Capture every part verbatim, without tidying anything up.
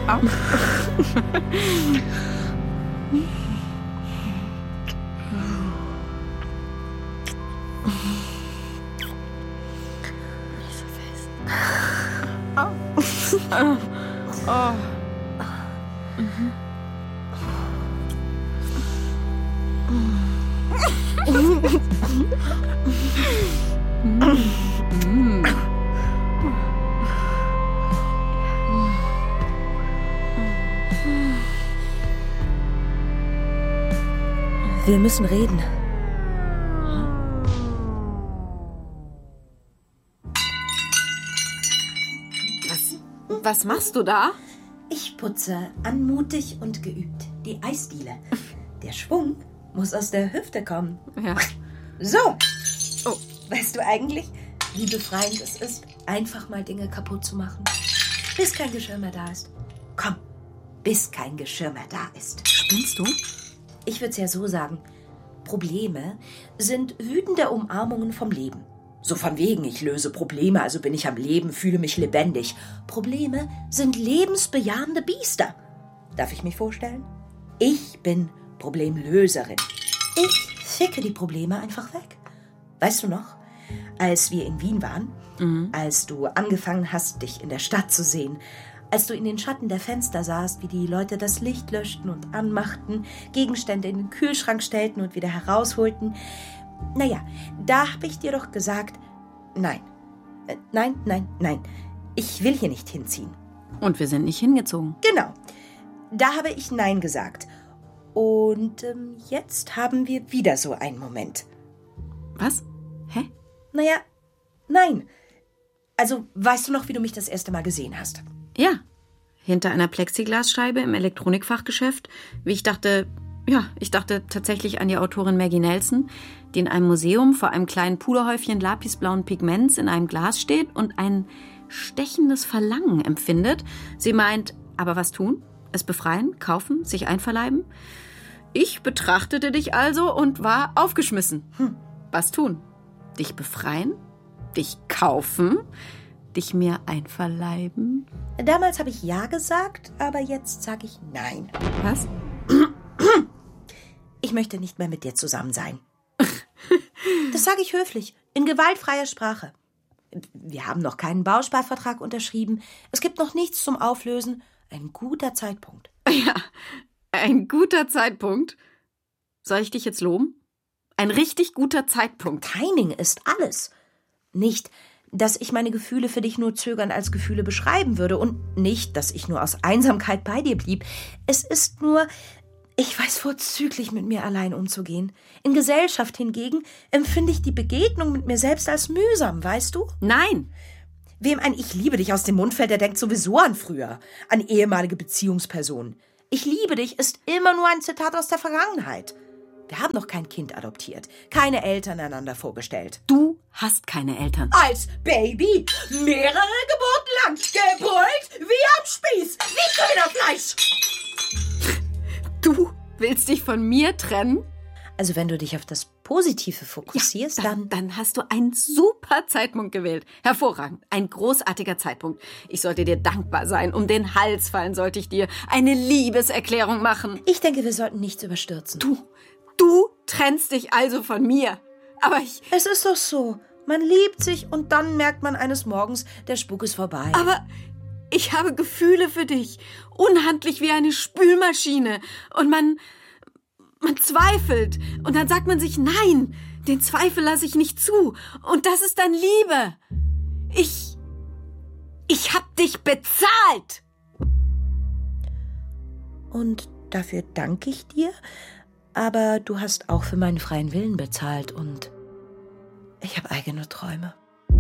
Au. Nicht so fest. Au. Oh. Oh. Mhm. Wir müssen reden. Was, was machst du da? Ich putze anmutig und geübt die Eisdiele. Der Schwung muss aus der Hüfte kommen. Ja. So. Oh. Weißt du eigentlich, wie befreiend es ist, einfach mal Dinge kaputt zu machen? Bis kein Geschirr mehr da ist. Komm, bis kein Geschirr mehr da ist. Spinnst du? Ich würde es ja so sagen. Probleme sind wütende Umarmungen vom Leben. So von wegen, ich löse Probleme, also bin ich am Leben, fühle mich lebendig. Probleme sind lebensbejahende Biester. Darf ich mich vorstellen? Ich bin Problemlöserin. Ich ficke die Probleme einfach weg. Weißt du noch, als wir in Wien waren, mhm. als du angefangen hast, dich in der Stadt zu sehen, als du in den Schatten der Fenster sahst, wie die Leute das Licht löschten und anmachten, Gegenstände in den Kühlschrank stellten und wieder herausholten. Naja, da habe ich dir doch gesagt, nein, äh, nein, nein, nein, ich will hier nicht hinziehen. Und wir sind nicht hingezogen. Genau, da habe ich Nein gesagt. Und ähm, jetzt haben wir wieder so einen Moment. Was? Hä? Naja, nein. Also, weißt du noch, wie du mich das erste Mal gesehen hast? Ja, hinter einer Plexiglasscheibe im Elektronikfachgeschäft. Wie ich dachte, ja, ich dachte tatsächlich an die Autorin Maggie Nelson, die in einem Museum vor einem kleinen Puderhäufchen lapisblauen Pigments in einem Glas steht und ein stechendes Verlangen empfindet. Sie meint, aber was tun? Es befreien, kaufen, sich einverleiben? Ich betrachtete dich also und war aufgeschmissen. Hm. Was tun? Dich befreien? Dich kaufen? Dich mir einverleiben? Damals habe ich Ja gesagt, aber jetzt sage ich Nein. Was? Ich möchte nicht mehr mit dir zusammen sein. Das sage ich höflich, in gewaltfreier Sprache. Wir haben noch keinen Bausparvertrag unterschrieben. Es gibt noch nichts zum Auflösen. Ein guter Zeitpunkt. Ja, ein guter Zeitpunkt. Soll ich dich jetzt loben? Ein richtig guter Zeitpunkt. Timing ist alles. Nicht, dass ich meine Gefühle für dich nur zögernd als Gefühle beschreiben würde und nicht, dass ich nur aus Einsamkeit bei dir blieb. Es ist nur, ich weiß vorzüglich, mit mir allein umzugehen. In Gesellschaft hingegen empfinde ich die Begegnung mit mir selbst als mühsam, weißt du? Nein. Wem ein Ich liebe dich aus dem Mund fällt, der denkt sowieso an früher, an ehemalige Beziehungspersonen. Ich liebe dich ist immer nur ein Zitat aus der Vergangenheit. Wir haben noch kein Kind adoptiert, keine Eltern einander vorgestellt. Du hast keine Eltern. Als Baby mehrere Geburten lang, gebrüllt wie am Spieß, wie Köderfleisch. Du willst dich von mir trennen? Also wenn du dich auf das Positive fokussierst, ja, dann, dann... Dann hast du einen super Zeitpunkt gewählt. Hervorragend. Ein großartiger Zeitpunkt. Ich sollte dir dankbar sein. Um den Hals fallen sollte ich dir eine Liebeserklärung machen. Ich denke, wir sollten nichts überstürzen. Du, du trennst dich also von mir. Aber ich... Es ist doch so. Man liebt sich und dann merkt man eines Morgens, der Spuk ist vorbei. Aber ich habe Gefühle für dich. Unhandlich wie eine Spülmaschine. Und man... Man zweifelt und dann sagt man sich, nein, den Zweifel lasse ich nicht zu. Und das ist dann Liebe. Ich, ich hab dich bezahlt. Und dafür danke ich dir, aber du hast auch für meinen freien Willen bezahlt und ich habe eigene Träume.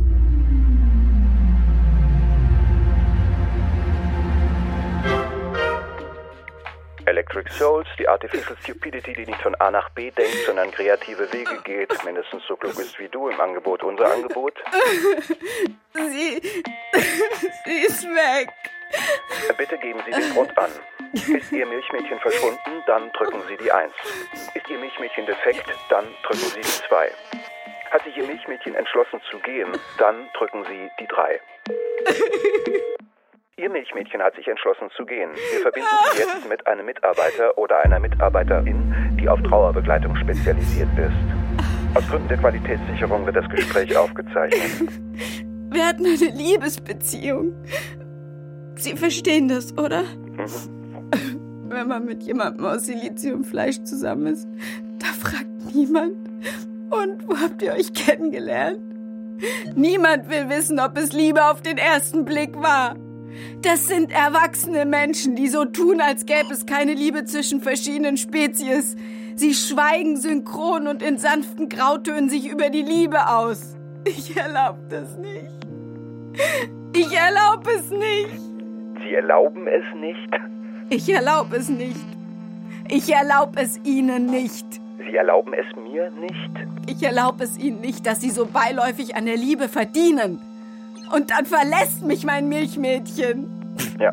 Electric Souls, die Artificial Stupidity, die nicht von A nach B denkt, sondern kreative Wege geht, mindestens so klug ist wie du, im Angebot unser Angebot. Sie, sie ist weg. Bitte geben Sie den Grund an. Ist Ihr Milchmädchen verschwunden, dann drücken Sie die eins. Ist Ihr Milchmädchen defekt, dann drücken Sie die zwei. Hat sich Ihr Milchmädchen entschlossen zu gehen, dann drücken Sie die drei. Ihr Milchmädchen hat sich entschlossen zu gehen. Wir verbinden Sie jetzt mit einem Mitarbeiter oder einer Mitarbeiterin, die auf Trauerbegleitung spezialisiert ist. Aus Gründen der Qualitätssicherung wird das Gespräch aufgezeichnet. Wir hatten eine Liebesbeziehung. Sie verstehen das, oder? Mhm. Wenn man mit jemandem aus Siliziumfleisch zusammen ist, da fragt niemand. Und wo habt ihr euch kennengelernt? Niemand will wissen, ob es Liebe auf den ersten Blick war. Das sind erwachsene Menschen, die so tun, als gäbe es keine Liebe zwischen verschiedenen Spezies. Sie schweigen synchron und in sanften Grautönen sich über die Liebe aus. Ich erlaube das nicht. Ich erlaube es nicht. Sie erlauben es nicht? Ich erlaube es nicht. Ich erlaube es Ihnen nicht. Sie erlauben es mir nicht? Ich erlaube es Ihnen nicht, dass Sie so beiläufig an der Liebe verdienen. Und dann verlässt mich mein Milchmädchen. Ja.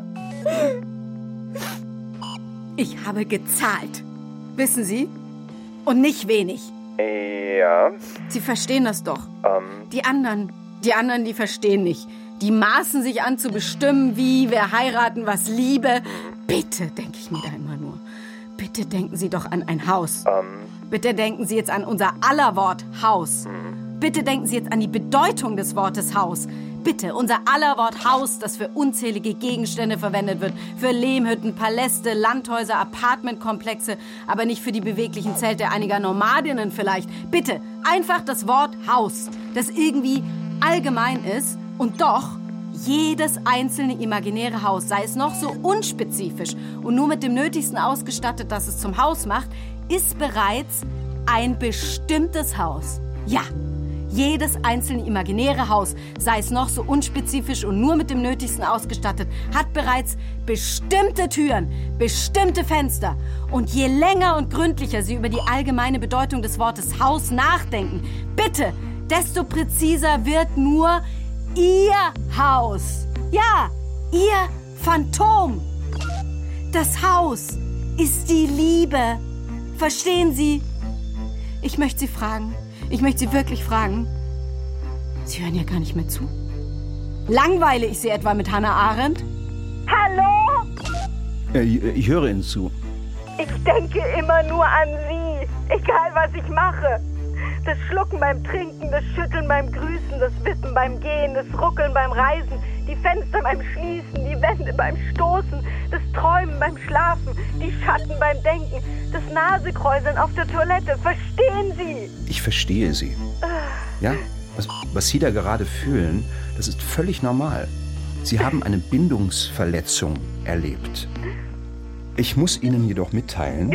Ich habe gezahlt. Wissen Sie? Und nicht wenig. Ja. Sie verstehen das doch. Ähm. Die anderen, die anderen, die verstehen nicht. Die maßen sich an zu bestimmen, wie wir heiraten, was Liebe. Bitte, denke ich mir da immer nur. Bitte denken Sie doch an ein Haus. Ähm. Bitte denken Sie jetzt an unser aller Wort Haus. Bitte denken Sie jetzt an die Bedeutung des Wortes Haus. Bitte, unser aller Wort Haus, das für unzählige Gegenstände verwendet wird. Für Lehmhütten, Paläste, Landhäuser, Apartmentkomplexe, aber nicht für die beweglichen Zelte einiger Nomadinnen vielleicht. Bitte, einfach das Wort Haus, das irgendwie allgemein ist und doch jedes einzelne imaginäre Haus, sei es noch so unspezifisch und nur mit dem Nötigsten ausgestattet, das es zum Haus macht, ist bereits ein bestimmtes Haus. Ja, jedes einzelne imaginäre Haus, sei es noch so unspezifisch und nur mit dem Nötigsten ausgestattet, hat bereits bestimmte Türen, bestimmte Fenster. Und je länger und gründlicher Sie über die allgemeine Bedeutung des Wortes Haus nachdenken, bitte, desto präziser wird nur Ihr Haus. Ja, Ihr Phantom. Das Haus ist die Liebe. Verstehen Sie? Ich möchte Sie fragen, ich möchte Sie wirklich fragen, Sie hören ja gar nicht mehr zu. Langweile ich Sie etwa mit Hannah Arendt? Hallo? Ich, ich höre Ihnen zu. Ich denke immer nur an Sie, egal was ich mache. Das Schlucken beim Trinken, das Schütteln beim Grüßen, das Wippen beim Gehen, das Ruckeln beim Reisen, die Fenster beim Schließen, die Wände beim Stoßen, das Träumen beim Schlafen, die Schatten beim Denken, das Nasekräuseln auf der Toilette. Verstehen Sie? Ich verstehe Sie. Ja, was, was Sie da gerade fühlen, das ist völlig normal. Sie haben eine Bindungsverletzung erlebt. Ich muss Ihnen jedoch mitteilen,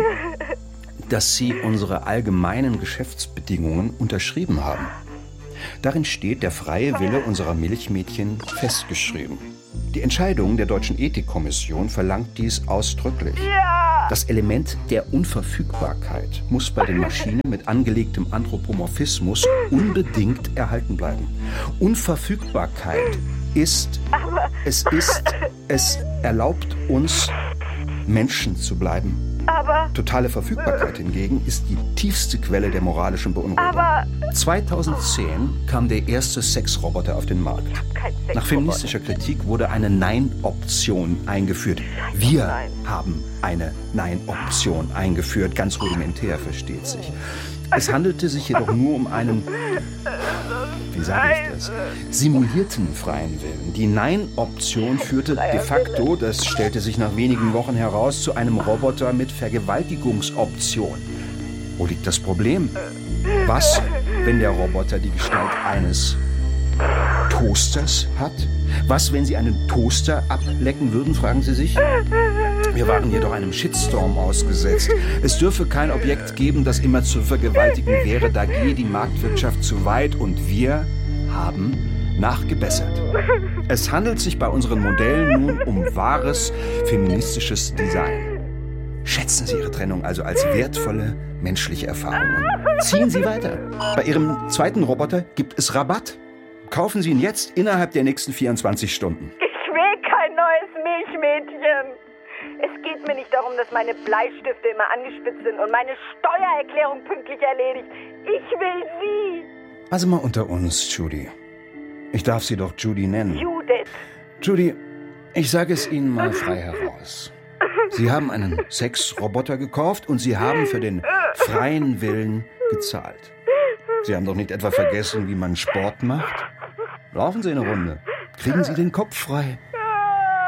dass Sie unsere allgemeinen Geschäftsbedingungen unterschrieben haben. Darin steht der freie Wille unserer Milchmädchen festgeschrieben. Die Entscheidung der Deutschen Ethikkommission verlangt dies ausdrücklich. Ja. Das Element der Unverfügbarkeit muss bei den Maschinen mit angelegtem Anthropomorphismus unbedingt erhalten bleiben. Unverfügbarkeit ist, es ist, es erlaubt uns, Menschen zu bleiben. Aber... Totale Verfügbarkeit hingegen ist die tiefste Quelle der moralischen Beunruhigung. Aber... zweitausendzehn kam der erste Sexroboter auf den Markt. Nach feministischer Kritik wurde eine Nein-Option eingeführt. Wir haben eine Nein-Option eingeführt, ganz rudimentär, versteht sich. Es handelte sich jedoch nur um einen, wie sage ich das, simulierten freien Willen. Die Nein-Option führte de facto, das stellte sich nach wenigen Wochen heraus, zu einem Roboter mit Vergewaltigungsoption. Wo liegt das Problem? Was, wenn der Roboter die Gestalt eines Toasters hat? Was, wenn Sie einen Toaster ablecken würden, fragen Sie sich? Wir waren jedoch einem Shitstorm ausgesetzt. Es dürfe kein Objekt geben, das immer zu vergewaltigen wäre, da gehe die Marktwirtschaft zu weit und wir haben nachgebessert. Es handelt sich bei unseren Modellen nun um wahres feministisches Design. Schätzen Sie Ihre Trennung also als wertvolle menschliche Erfahrung und ziehen Sie weiter. Bei Ihrem zweiten Roboter gibt es Rabatt. Kaufen Sie ihn jetzt innerhalb der nächsten vierundzwanzig Stunden. Ich will kein neues Milchmädchen. Es geht mir nicht darum, dass meine Bleistifte immer angespitzt sind und meine Steuererklärung pünktlich erledigt. Ich will Sie. Also mal unter uns, Judy. Ich darf Sie doch Judy nennen. Judith. Judy, Ich sage es Ihnen mal frei heraus. Sie haben einen Sexroboter gekauft und Sie haben für den freien Willen gezahlt. Sie haben doch nicht etwa vergessen, wie man Sport macht? Laufen Sie eine Runde. Kriegen Sie den Kopf frei.